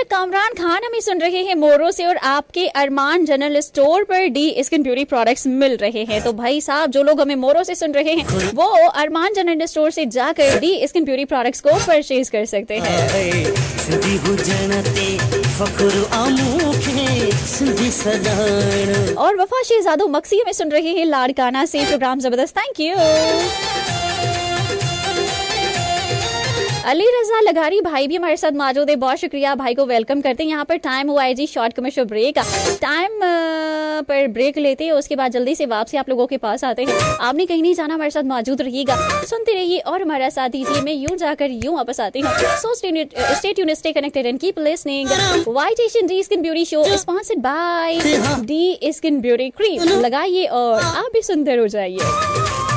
कामरान खान हमें सुन रहे हैं मोरो से और आपके अरमान जनरल स्टोर पर डी स्किन ब्यूटी प्रोडक्ट्स मिल रहे हैं। तो भाई साहब जो लोग हमें मोरो से सुन रहे हैं वो अरमान जनरल स्टोर से जाकर डी स्किन ब्यूटी प्रोडक्ट्स को परचेज कर सकते हैं। और वफा शहजादो मक्सी हमें सुन रहे हैं लाड़काना से। प्रोग्राम जबरदस्त, थैंक यू। अली रजा लगारी भाई भी हमारे साथ मौजूद है, बहुत शुक्रिया भाई को वेलकम करते हैं। यहाँ पर टाइम हुआ है जी शॉर्ट कमर्शियल ब्रेक, टाइम पर ब्रेक लेते हैं, उसके बाद जल्दी से वापसी आप लोगों के पास आते हैं। आपने कहीं नहीं जाना, हमारे साथ मौजूद रहिएगा, सुनते रहिए और हमारा साथ दीजिए। मैं यूं जाकर यूं वापस आती हूँ। So stay tuned, stay connected and keep listening. White Asian D skin beauty show sponsored by D skin beauty cream. लगाइए और आप भी सुंदर हो जाइए।